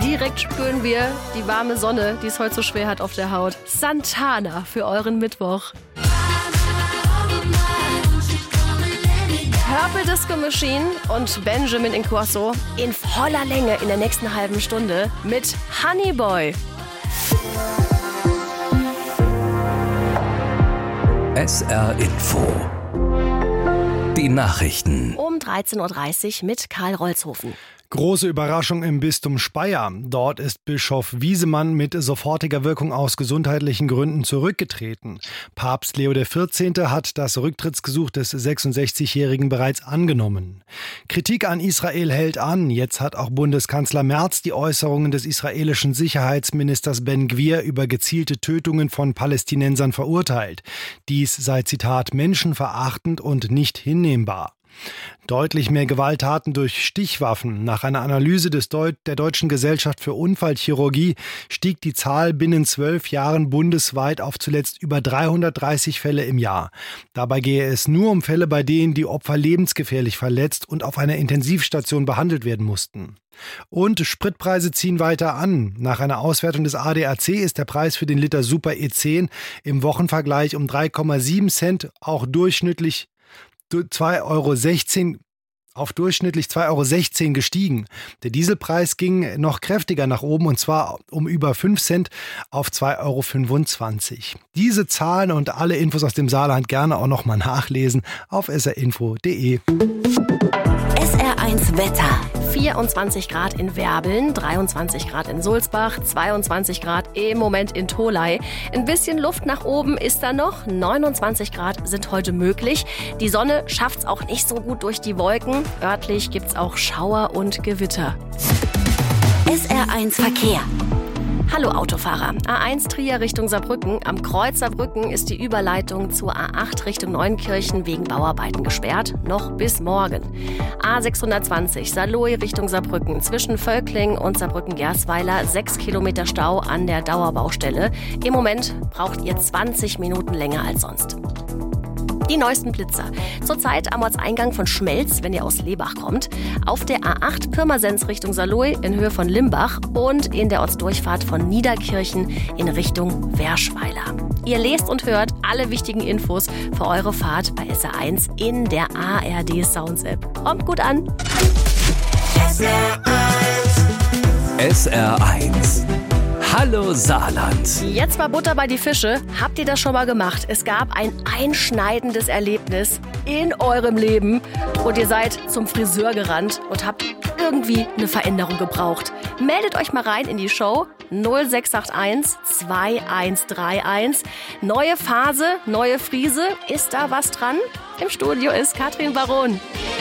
Direkt spüren wir die warme Sonne, die es heute so schwer hat auf der Haut. Santana für euren Mittwoch. Purple Disco Machine und Benjamin Ingrosso in voller Länge in der nächsten halben Stunde mit Honey Boy. SR Info. Die Nachrichten. Um 13.30 Uhr mit Karl Rolzhofen. Große Überraschung im Bistum Speyer. Dort ist Bischof Wiesemann mit sofortiger Wirkung aus gesundheitlichen Gründen zurückgetreten. Papst Leo XIV. Hat das Rücktrittsgesuch des 66-Jährigen bereits angenommen. Kritik an Israel hält an. Jetzt hat auch Bundeskanzler Merz die Äußerungen des israelischen Sicherheitsministers Ben Gvir über gezielte Tötungen von Palästinensern verurteilt. Dies sei, Zitat, menschenverachtend und nicht hinnehmbar. Deutlich mehr Gewalttaten durch Stichwaffen. Nach einer Analyse der Deutschen Gesellschaft für Unfallchirurgie stieg die Zahl binnen 12 Jahren bundesweit auf zuletzt über 330 Fälle im Jahr. Dabei gehe es nur um Fälle, bei denen die Opfer lebensgefährlich verletzt und auf einer Intensivstation behandelt werden mussten. Und Spritpreise ziehen weiter an. Nach einer Auswertung des ADAC ist der Preis für den Liter Super E10 im Wochenvergleich um 3,7 Cent auch durchschnittlich 2,16 € auf durchschnittlich 2,16 € gestiegen. Der Dieselpreis ging noch kräftiger nach oben und zwar um über 5 Cent auf 2,25 €. Diese Zahlen und alle Infos aus dem Saarland gerne auch nochmal nachlesen auf srinfo.de. SR1 Wetter. 24 Grad in Werbeln, 23 Grad in Sulzbach, 22 Grad im Moment in Tholey. Ein bisschen Luft nach oben ist da noch. 29 Grad sind heute möglich. Die Sonne schafft's auch nicht so gut durch die Wolken. Örtlich gibt's auch Schauer und Gewitter. SR1 Verkehr. Hallo Autofahrer. A1 Trier Richtung Saarbrücken. Am Kreuz Saarbrücken ist die Überleitung zur A8 Richtung Neunkirchen wegen Bauarbeiten gesperrt. Noch bis morgen. A620 Saarlouis Richtung Saarbrücken. Zwischen Völkling und Saarbrücken-Gersweiler 6 Kilometer Stau an der Dauerbaustelle. Im Moment braucht ihr 20 Minuten länger als sonst. Die neuesten Blitzer. Zurzeit am Ortseingang von Schmelz, wenn ihr aus Lebach kommt. Auf der A8 Pirmasens Richtung Saarlouis in Höhe von Limbach und in der Ortsdurchfahrt von Niederkirchen in Richtung Werschweiler. Ihr lest und hört alle wichtigen Infos für eure Fahrt bei SR1 in der ARD Sounds App. Kommt gut an! SR1. Hallo Saarland. Jetzt mal Butter bei die Fische. Habt ihr das schon mal gemacht? Es gab ein einschneidendes Erlebnis in eurem Leben und ihr seid zum Friseur gerannt und habt irgendwie eine Veränderung gebraucht. Meldet euch mal rein in die Show 0681 2131. Neue Phase, neue Frise. Ist da was dran? Im Studio ist Katrin Baron.